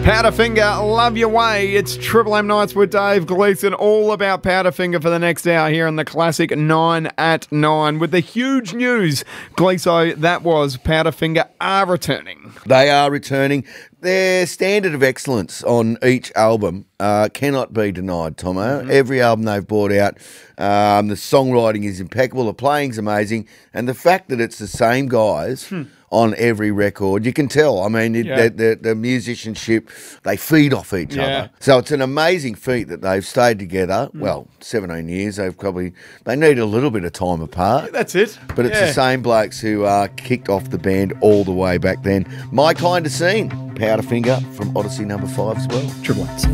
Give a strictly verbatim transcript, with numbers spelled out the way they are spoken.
Powderfinger, Love Your Way. It's Triple M Nights with Dave Gleeson, all about Powderfinger for the next hour here in the classic nine at nine. With the huge news, Gleeso, that was Powderfinger are returning. They are returning. Their standard of excellence on each album uh, cannot be denied, Tomo. Mm-hmm. Every album they've brought out, um, the songwriting is impeccable, the playing's amazing, and the fact that it's the same guys hmm. on every record, you can tell. I mean, it, yeah. the, the, the musicianship, they feed off each yeah. other. So it's an amazing feat that they've stayed together. Mm. Well, seventeen years. They've probably, they need a little bit of time apart. Yeah, that's it. But it's yeah. the same blokes who uh, kicked off the band all the way back then. My kind of scene. Powderfinger from Odyssey number five as well. Triple M.